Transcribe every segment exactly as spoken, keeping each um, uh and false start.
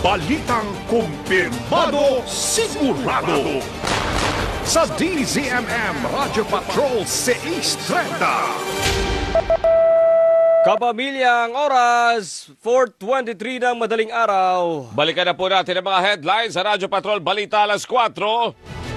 Balitang kumpirmado, sigurado. Sa D Z M M Radio Patrol six thirty. Kapamilyang oras, four twenty-three ng madaling araw. Balikan na po natin ang mga headlines sa Radyo Patrol Balita alas kwatro.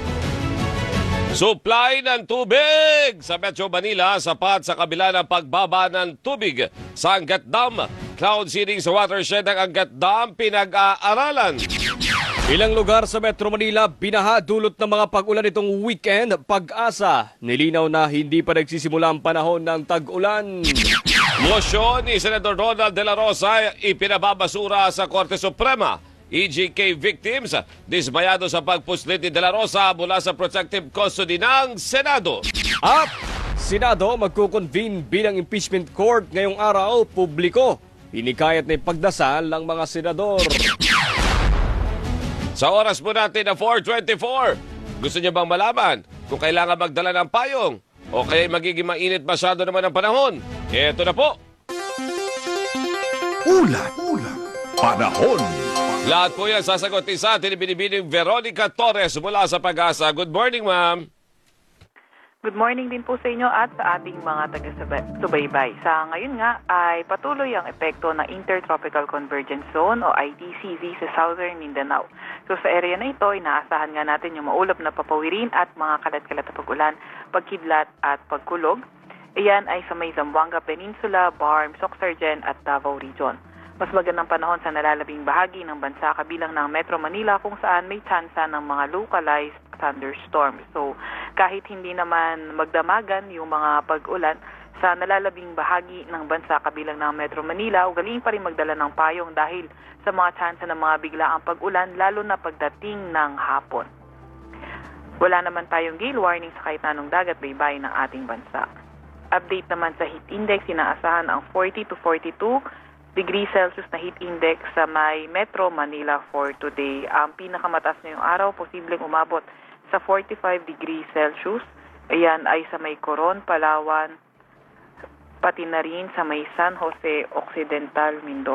Supply ng tubig sa Metro Manila sapat sa kabila ng pagbaba ng tubig sa Angat Dam. Cloud seeding sa watershed ng Angat Dam pinag-aaralan. Ilang lugar sa Metro Manila binaha dulot ng mga pag-ulan itong weekend. Pag-asa, nilinaw na hindi pa nagsisimula ang panahon ng tag-ulan. Motion ni Senador Ronald De La Rosa ipinababasura sa Korte Suprema. E G K victims, dismayado sa pagpuslit ni De La Rosa mula sa protective custody ng Senado. At Senado magkukonvene bilang impeachment court ngayong araw, publiko. Hinikayat na ipagdasal ng mga senador. Sa oras po natin na four twenty-four, gusto niyo bang malaman kung kailangan magdala ng payong o kaya magiging mainit masyado naman ang panahon? Eto na po. Ulat, ulat, panahon. Lahat po yan sasagutin sa atin ni Binibining Veronica Torres mula sa Pag-asa. Good morning, ma'am. Good morning din po sa inyo at sa ating mga taga-subaybay. Sa ngayon nga ay patuloy ang epekto ng Intertropical Convergence Zone o I T C Z sa Southern Mindanao. So sa area na ito, inaasahan nga natin yung maulap na papawirin at mga kalat-kalat na pag-ulan, pagkidlat at pagkulog. Iyan ay sa may Zamboanga Peninsula, Barm, Soxargen at Davao Region. Mas magandang panahon sa nalalabing bahagi ng bansa kabilang ng Metro Manila kung saan may tsansa ng mga localized thunderstorms. So kahit hindi naman magdamagan yung mga pag-ulan sa nalalabing bahagi ng bansa kabilang ng Metro Manila, ugaliin pa rin magdala ng payong dahil sa mga tsansa ng mga biglaang pag-ulan lalo na pagdating ng hapon. Wala naman tayong gale warning sa kahit anong dagat baybayin ng ating bansa. Update naman sa heat index, inaasahan ang forty to forty-two degrees Celsius na heat index sa may Metro Manila for today. Ang pinakamataas ngayong araw, posibleng umabot sa forty-five degrees Celsius. Ayan ay sa may Coron, Palawan, pati na rin sa may San Jose Occidental, Mindoro.